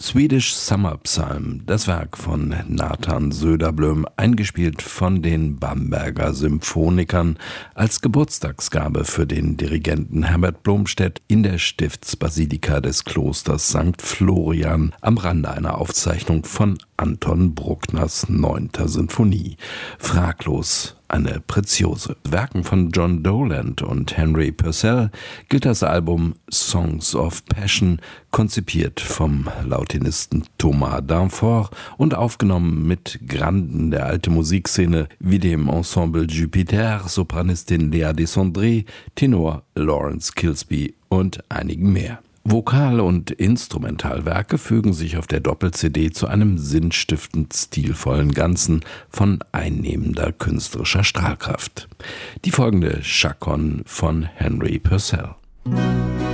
Swedish Summer Psalm, das Werk von Nathan Söderblom, eingespielt von den Bamberger Symphonikern als Geburtstagsgabe für den Dirigenten Herbert Blomstedt in der Stiftsbasilika des Klosters St. Florian am Rande einer Aufzeichnung von Anton Bruckners 9. Sinfonie. Fraglos eine Preziose. Werken von John Dowland und Henry Purcell gilt das Album Songs of Passion, konzipiert vom Lautinisten Thomas Danforth und aufgenommen mit Granden der alten Musikszene wie dem Ensemble Jupiter, Sopranistin Lea Desandré, Tenor Lawrence Kilsby und einigen mehr. Vokal- und Instrumentalwerke fügen sich auf der Doppel-CD zu einem sinnstiftend stilvollen Ganzen von einnehmender künstlerischer Strahlkraft. Die folgende Chaconne von Henry Purcell.